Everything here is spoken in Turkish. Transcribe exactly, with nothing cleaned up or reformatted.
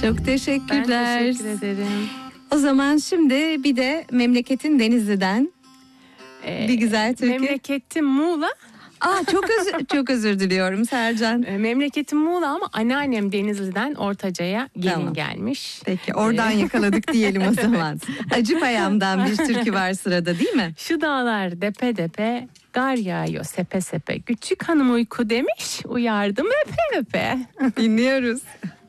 Çok teşekkürler. Ben teşekkür ederim. O zaman şimdi bir de memleketin Denizli'den Ee, bir güzel türkü. Memleketim Muğla. Aa, çok özür, çok özür diliyorum Sercan. Ee, memleketim Muğla ama anneannem Denizli'den Ortaca'ya gelin Tamam. gelmiş. Peki oradan yakaladık diyelim o zaman. Acıpayam'dan bir türkü var sırada değil mi? Şu dağlar depe depe, gar yağıyor sepe sepe. Küçük hanım uyku demiş, uyardım öpe öpe. Dinliyoruz.